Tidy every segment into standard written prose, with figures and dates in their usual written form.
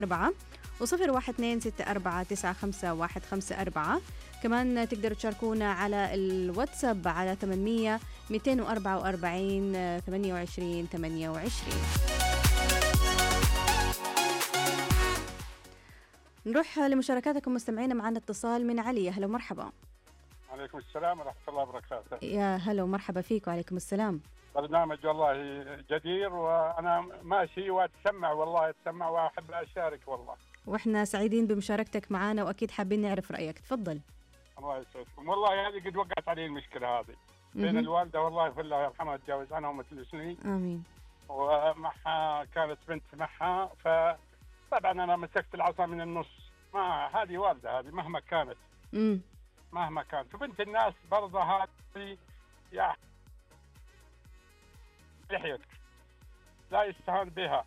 4 و0126495154. كمان تقدروا تشاركونا على الواتساب على 800 244 28 28. نروح لمشاركاتكم مستمعينا. معنا اتصال من علي. هلا ومرحبا. عليكم السلام ورحمة الله وبركاته. يا هلا ومرحبا فيك. وعليكم السلام. برنامج والله جدير، وأنا ماشي وأتسمع، والله أتسمع وأحب أشارك والله. وإحنا سعيدين بمشاركتك معنا، وأكيد حابين نعرف رأيك. تفضل. الله يسعدكم. والله هذه قد وقعت علي المشكلة هذه بين الوالدة، والله في الله يرحمها تجاوز عنها ومثل سنين. آمين. ومعها كانت بنت معها، فطبعا أنا مسكت العصا من النص. ما هذه والدة، هذه مهما كانت مهما كانت، وبنت الناس برضه هذه يا لحيتك لا يستهان بها.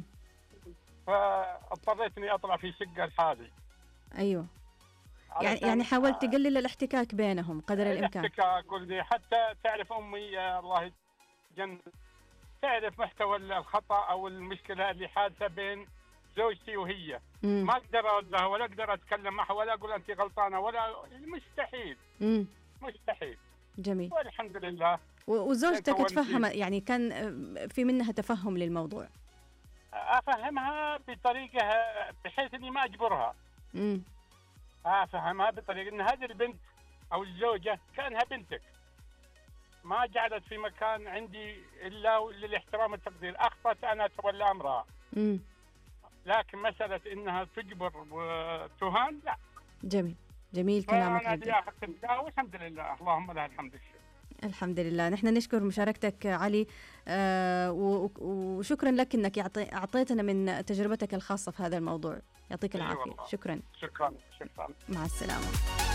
فاضطريت اني اطلع في شقه لحالي. ايوه، يعني حاولت تقلل الاحتكاك بينهم قدر الامكان. الاحتكاك، قلت حتى تعرف امي الله يجنن، تعرف محتوى الخطا او المشكله اللي حادثه بين زوجتي وهي. ما اقدر ارد لها ولا اقدر اتكلم معها ولا اقول انت غلطانه، ولا مستحيل. مستحيل. جميل. والحمد لله. وزوجتك تفهم، يعني كان في منها تفهم للموضوع؟ افهمها بطريقه بحيث اني ما اجبرها. افهمها بطريقه ان هذه البنت او الزوجه كانها بنتك، ما جعلت في مكان عندي الا للاحترام والتقدير. اخطأت انا اتولى امرها. لكن مساله انها تجبر وتهان لا. جميل كلامك. والحمد لله، اللهم لها الحمد الشكر. الحمد لله. نحن نشكر مشاركتك علي، وشكرا لك انك اعطيتنا من تجربتك الخاصه في هذا الموضوع. يعطيك العافيه. شكرا. مع السلامه.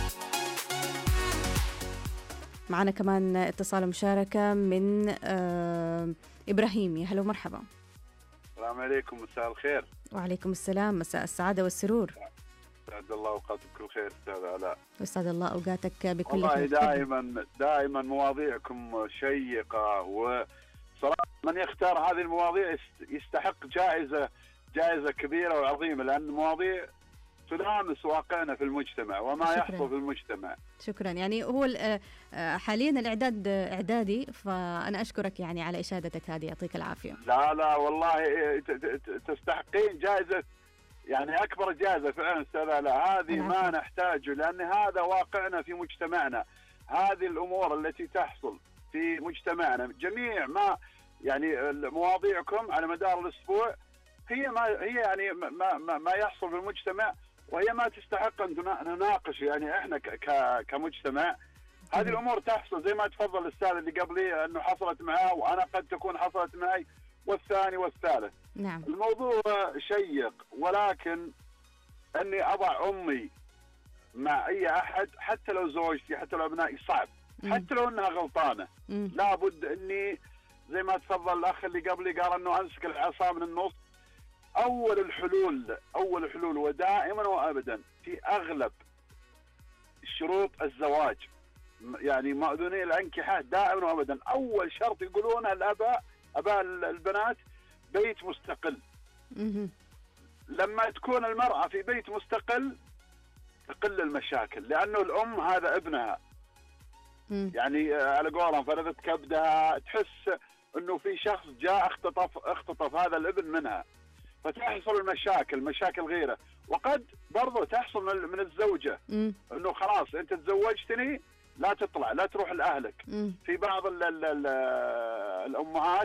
معنا كمان اتصال ومشاركه من ابراهيم. يا هلا ومرحبا. السلام عليكم، مساء الخير. وعليكم السلام، مساء السعاده والسرور. سعد الله اوقاتك بكل خير استاذ علاء. وسعد الله اوقاتك بكل خير. والله دائما مواضيعكم شيقه، وصراحه من يختار هذه المواضيع يستحق جائزه كبيره وعظيمه، لان المواضيع تلامس واقعنا في المجتمع وما يحصل في المجتمع. شكرا. يعني هو حاليا الاعداد اعدادي، فانا اشكرك يعني على اشادتك هذه. يعطيك العافيه. لا والله تستحقين جائزه، يعني أكبر جائزة فعلا أستاذ علاء. هذه ما نحتاجه، لأن هذا واقعنا في مجتمعنا. هذه الأمور التي تحصل في مجتمعنا، جميع ما يعني مواضيعكم على مدار الأسبوع هي يعني ما يحصل في المجتمع، وهي ما تستحق أن نناقش يعني إحنا كمجتمع. هذه الأمور تحصل زي ما تفضل الأستاذ اللي قبلي أنه حصلت معه، وأنا قد تكون حصلت معي، والثاني والثالث. نعم. الموضوع شيق، ولكن أني أضع أمي مع أي أحد، حتى لو زوجتي، حتى لو أبنائي، صعب. حتى لو أنها غلطانة لابد أني زي ما تفضل الأخ اللي قبلي قال أنه أمسك العصا من النص. أول الحلول ودائما وأبدا في أغلب شروط الزواج، يعني مأذوني الأنكحة دائما وأبدا أول شرط يقولونه أباء البنات بيت مستقل. لما تكون المرأة في بيت مستقل تقل المشاكل، لأنه الأم هذا ابنها. يعني على قولهم فرذت كبدها، تحس أنه في شخص جاء اختطف هذا الابن منها، فتحصل المشاكل، مشاكل غيره. وقد برضو تحصل من الزوجة أنه خلاص أنت تزوجتني، لا تطلع، لا تروح لأهلك. في بعض الأمهات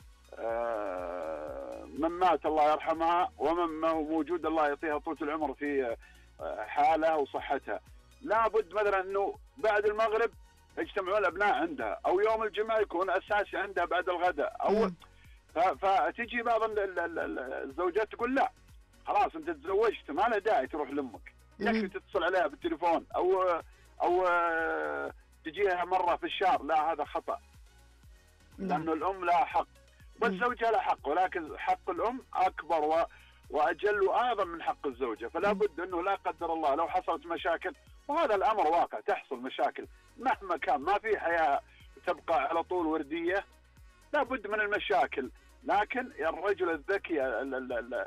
من مات الله يرحمها، ومن موجود الله يعطيها طول العمر في حالها وصحتها، لابد مثلا أنه بعد المغرب يجتمعون الأبناء عندها، أو يوم الجمعة يكون أساسي عندها بعد الغداء، أو فتجي بعض الزوجات تقول لا خلاص أنت تزوجت، ما له داعي تروح لأمك، يكفي تتصل عليها بالتليفون، أو تجيها مرة في الشهر. لا، هذا خطأ، لأنه الأم لها حق والزوجة لها حق، ولكن حق الأم أكبر وأجل وأعظم من حق الزوجة. فلا بد أنه لا قدر الله لو حصلت مشاكل، وهذا الأمر واقع، تحصل مشاكل مهما كان، ما في حياة تبقى على طول وردية، لا بد من المشاكل. لكن الرجل الذكي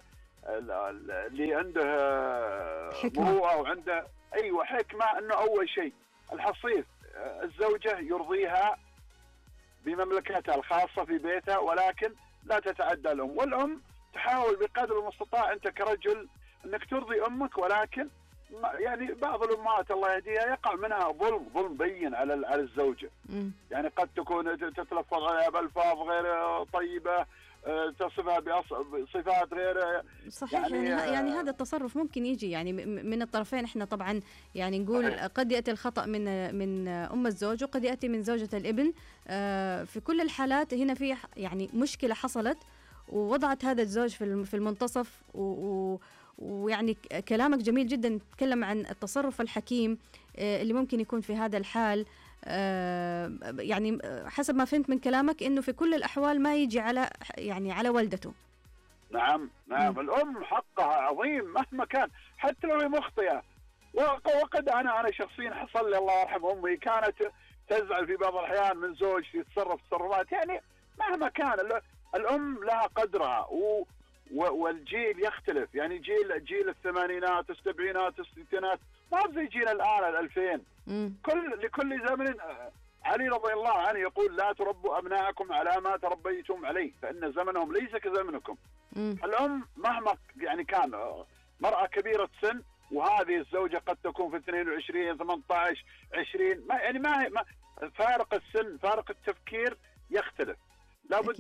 اللي عنده مروءه وعنده حكمه، انه اول شيء الحصيف الزوجه يرضيها بمملكتها الخاصه في بيتها، ولكن لا تتعدى الام، والام تحاول بقدر المستطاع انت كرجل انك ترضي امك، ولكن يعني بعض الامهات الله يهديها يقع منها ظلم بين على الزوجه. يعني قد تكون تتلفظ عليها بالفاظ غير طيبه، تصفها بصفات غير صحيح. يعني هذا التصرف ممكن يجي يعني من الطرفين. احنا طبعا يعني نقول صحيح. قد ياتي الخطا من ام الزوج وقد ياتي من زوجة الابن. في كل الحالات هنا في يعني مشكله حصلت ووضعت هذا الزوج في المنتصف. ويعني كلامك جميل جدا، تتكلم عن التصرف الحكيم اللي ممكن يكون في هذا الحال. يعني حسب ما فهمت من كلامك انه في كل الاحوال ما يجي على ولدته. نعم. الام حقها عظيم مهما كان، حتى لو هي مخطئه. وقد انا شخصيا حصل لي الله يرحم امي، كانت تزعل في بعض الاحيان من زوجتي، يتصرف تصرفات يعني مهما كان الام لها قدرها. والجيل يختلف، يعني جيل الثمانينات السبعينات الستينات ما زي جيل الان 2000. لكل زمن. علي رضي الله عنه يقول لا تربوا ابناءكم على ما تربيتم عليه، فان زمنهم ليس كزمنكم. الام مهما يعني كان مرأة كبيرة سن، وهذه الزوجة قد تكون في 22 18 20، ما فارق السن فارق التفكير يختلف. لابد